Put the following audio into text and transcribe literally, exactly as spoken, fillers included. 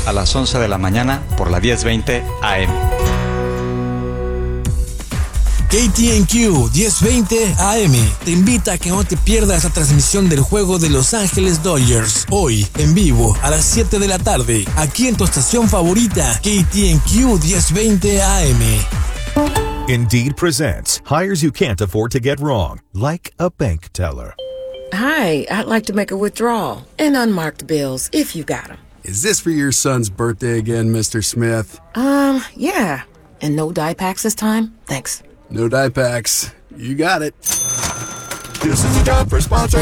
a las once de la mañana por la diez veinte A M. K T N Q diez veinte A M te invita a que no te pierdas la transmisión del juego de Los Ángeles Dodgers, hoy en vivo a las siete de la tarde, aquí en tu estación favorita, K T N Q diez veinte A M. Indeed presents hires you can't afford to get wrong, like a bank teller. Hi, I'd like to make a withdrawal and unmarked bills if you got them. Is this for your son's birthday again, Mister Smith? Um, yeah. And no dye packs this time? Thanks. No dye packs. You got it. This is a job for sponsor.